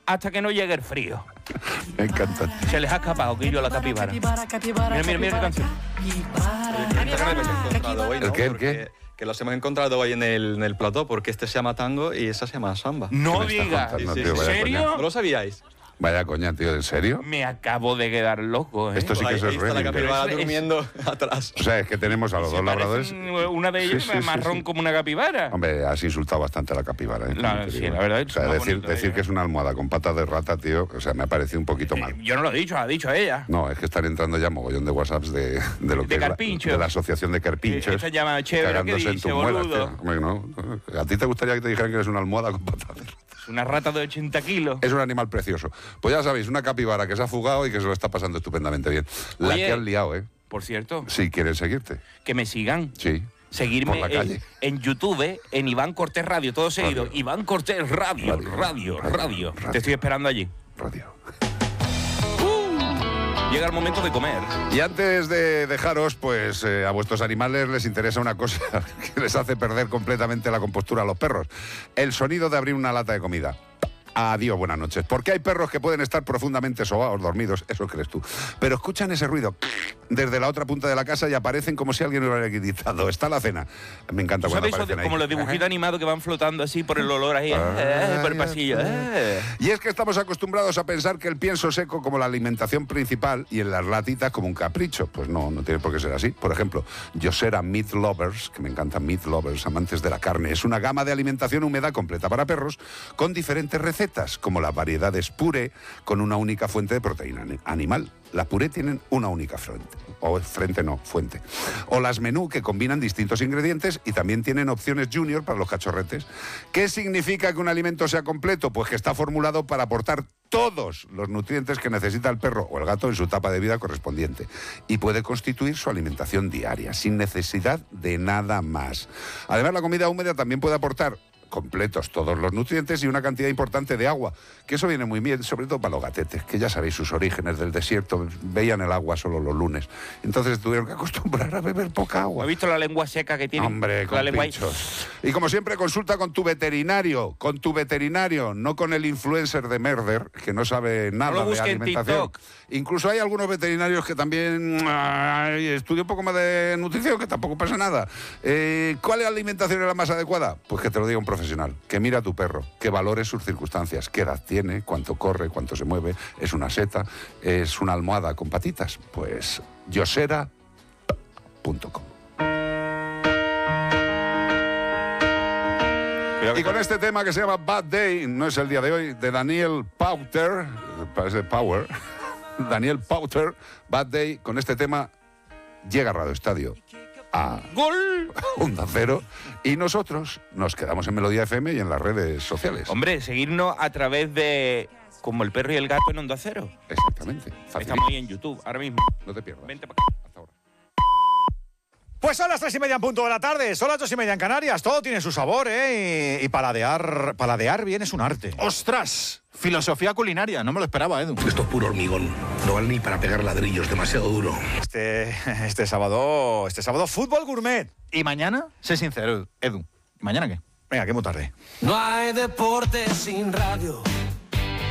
hasta que no llegue el frío. Me encanta. Se les ha escapado, Guillo, a la capibara. Mira qué canción. ¿El qué? Que los hemos encontrado hoy en el plató, porque este se llama tango y esa se llama samba. No ¿Qué me digas. estás contando, Sí, tío? sí, Vaya ¿En serio? coña. ¿No lo sabíais? Vaya coña, tío, ¿en serio? Me acabo de quedar loco, ¿eh? Esto sí que Ahí eso es está la Redding. capibara Pero es- durmiendo atrás. O sea, es que tenemos a los dos labradores. Una de ellas Sí, sí, sí, marrón sí. como una capibara. Hombre, has insultado bastante a la capibara. Sí, la verdad es O sea, más decir, bonito, decir que es una almohada con patas de rata, tío, o sea, me ha parecido un poquito mal. Yo no lo he dicho, ha dicho ella. No, es que están entrando ya mogollón de WhatsApps de lo que De es la, carpinchos. de la asociación de carpinchos. Esta llama chévere, ¿qué cagándose en dice, tus muelas, boludo? tío. Hombre, no. ¿A ti te gustaría que te dijeran que eres una almohada con patas de rata? Una rata de 80 kilos. Es un animal precioso. Pues ya sabéis, una capibara que se ha fugado y que se lo está pasando estupendamente bien. La Oye. que han liado, ¿eh? Por cierto, Si quieren seguirte. que me sigan. Sí. Seguirme Por la calle. en YouTube, en Iván Cortés Radio, todo seguido. Radio. Iván Cortés Radio. Radio. Te estoy esperando allí. Radio. Llega el momento de comer. Y antes de dejaros, pues a vuestros animales les interesa una cosa que les hace perder completamente la compostura a los perros. El sonido de abrir una lata de comida. Adiós, buenas noches. Porque hay perros que pueden estar profundamente sobados, dormidos, eso crees tú. Pero escuchan ese ruido desde la otra punta de la casa y aparecen como si alguien lo hubiera gritado. Está la cena. Me encanta cuando ¿Sabéis aparecen ahí. como los dibujitos animados que van flotando así por el olor ahí? Por el pasillo. Y es que estamos acostumbrados a pensar que el pienso seco como la alimentación principal y en las latitas como un capricho. Pues no tiene por qué ser así. Por ejemplo, Yosera Meat Lovers, que me encantan Meat Lovers, amantes de la carne, es una gama de alimentación húmeda completa para perros con diferentes recetas, como las variedades puré con una única fuente de proteína animal. Las puré tienen una única fuente. Fuente. O las menú, que combinan distintos ingredientes y también tienen opciones junior para los cachorretes. ¿Qué significa que un alimento sea completo? Pues que está formulado para aportar todos los nutrientes que necesita el perro o el gato en su etapa de vida correspondiente y puede constituir su alimentación diaria, sin necesidad de nada más. Además, la comida húmeda también puede aportar completos todos los nutrientes y una cantidad importante de agua, que eso viene muy bien, sobre todo para los gatetes, que ya sabéis sus orígenes del desierto, veían el agua solo los lunes, entonces tuvieron que acostumbrar a beber poca agua. ¿Has visto la lengua seca que tiene? Hombre, la con lengua ahí. pinchos. Y como siempre, consulta con tu veterinario, no con el influencer de Merder, que no sabe nada lo de busque en alimentación. TikTok. Incluso hay algunos veterinarios que también estudian un poco más de nutrición, que tampoco pasa nada. ¿Cuál alimentación es la más adecuada? Pues que te lo diga un profesional, que mira a tu perro, que valore sus circunstancias, qué edad tiene, cuánto corre, cuánto se mueve, es una seta, es una almohada con patitas. Pues yosera.com. Y con este tema que se llama Bad Day, no es el día de hoy, de Daniel Powter, parece Power, Daniel Powter, Bad Day, con este tema llega Radio Estadio a ¡Gol! Onda Cero y nosotros nos quedamos en Melodía FM y en las redes sociales. Hombre, seguirnos a través de Como el perro y el gato en Onda Cero. Exactamente. Facilito. Estamos ahí en YouTube, ahora mismo. No te pierdas. Vente para acá. Hasta ahora. Pues son las 3:30 en punto de la tarde, son las 2:30 en Canarias, todo tiene su sabor, ¿eh? Y paladear bien es un arte. ¡Ostras! Filosofía culinaria, no me lo esperaba, Edu. Esto es puro hormigón. No vale ni para pegar ladrillos, demasiado duro. Este sábado, fútbol gourmet. Y mañana, sé sincero, Edu. ¿Y mañana qué? Venga, que muy tarde. No hay deporte sin radio.